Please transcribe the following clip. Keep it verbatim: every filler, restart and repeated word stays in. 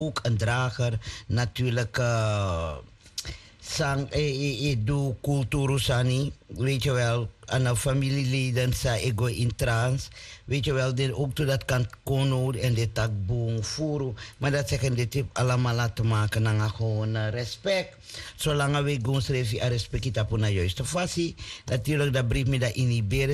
ook een drager natuurlijk. Uh, sang e e e do kulturu sani, weet je wel, aan de familieleden sa ego in trans, weet je wel, dit ook to dat kan kono en dit tak boom furu, maar dat zeggen dit heeft allemaal laten maken naar gewoon uh, respect, zolang we gewoon schrijven a respect ita puna juiste fasie, natuurlijk dat brief me dat inhiberen